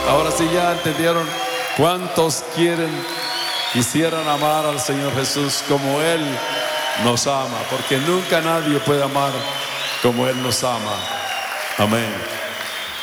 Ahora sí ya entendieron cuántos quisieran amar al Señor Jesús como Él nos ama, porque nunca nadie puede amar como Él nos ama. Amén.